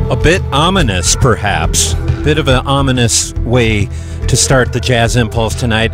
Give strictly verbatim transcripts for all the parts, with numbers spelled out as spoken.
A bit ominous, perhaps. A bit of an ominous way to start the Jazz Impulse tonight.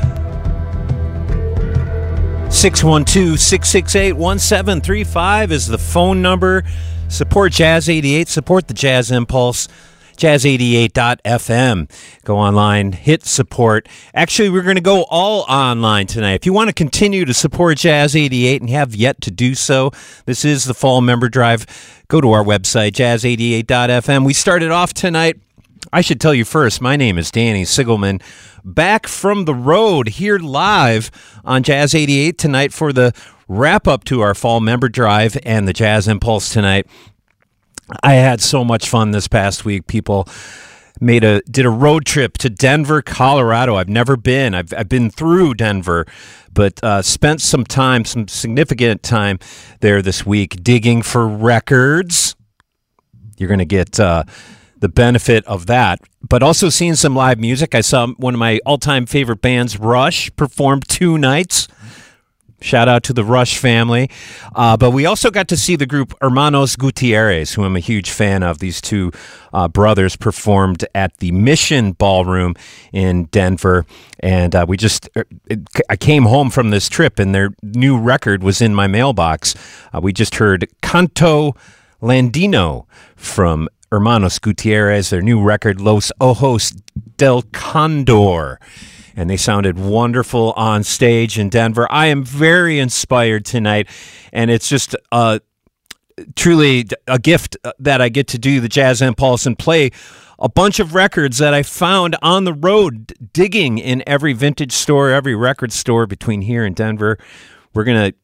six one two, six six eight, one seven three five is the phone number. Support Jazz eighty-eight. Support the Jazz Impulse. jazz eighty-eight dot f m. Go online, hit support. Actually, we're going to go all online tonight. If you want to continue to support Jazz eighty-eight and have yet to do so, this is the Fall Member Drive. Go to our website, jazz eighty-eight dot f m. We started off tonight. I should tell you first, my name is Danny Sigelman, back from the road here live on Jazz eighty-eight tonight for the wrap-up to our Fall Member Drive and the Jazz Impulse tonight. I had so much fun this past week. People made a did a road trip to Denver, Colorado. I've never been. I've I've been through Denver, but uh, spent some time, some significant time there this week digging for records. You're going to get uh, the benefit of that, but also seeing some live music. I saw one of my all-time favorite bands, Rush, perform two nights. Shout out to the Rush family. Uh, but we also got to see the group Hermanos Gutierrez, who I'm a huge fan of. These two uh, brothers performed at the Mission Ballroom in Denver. And uh, we just, it, I came home from this trip and their new record was in my mailbox. Uh, we just heard Canto Landino from Hermanos Gutierrez, their new record, Los Ojos del Condor. And they sounded wonderful on stage in Denver. I am very inspired tonight, and it's just uh, truly a gift that I get to do the Jazz Impulse and play a bunch of records that I found on the road, digging in every vintage store, every record store between here and Denver. We're gonna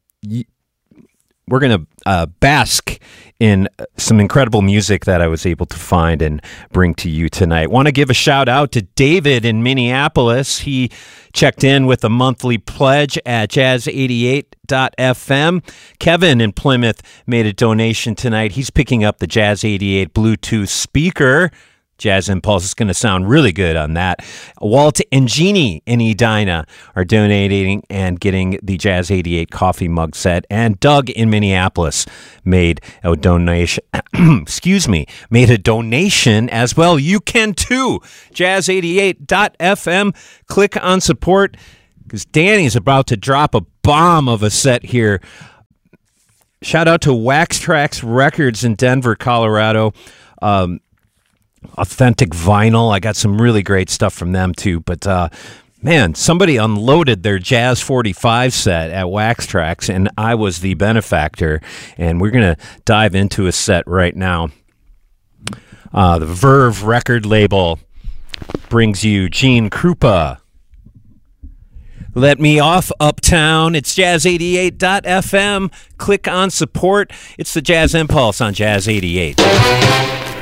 we're gonna uh, bask in some incredible music that I was able to find and bring to you tonight. Want to give a shout out to David in Minneapolis. He checked in with a monthly pledge at jazz eighty-eight dot f m. Kevin in Plymouth made a donation tonight. He's picking up the Jazz eighty-eight Bluetooth speaker. Jazz Impulse is going to sound really good on that. Walt and Jeannie in Edina are donating and getting the Jazz eighty-eight coffee mug set. And Doug in Minneapolis made a donation. excuse me, made a donation as well. You can too. jazz eighty-eight dot f m. Click on support because Danny's about to drop a bomb of a set here. Shout out to Wax Trax Records in Denver, Colorado. Um, Authentic vinyl. I got some really great stuff from them too. But uh, man, somebody unloaded their Jazz forty-five set at Wax Trax, and I was the benefactor. And we're gonna dive into a set right now. Uh, the Verve record label brings you Gene Krupa. Let Me Off Uptown. It's jazz eighty-eight dot f m. Click on support. It's the Jazz Impulse on Jazz eighty-eight.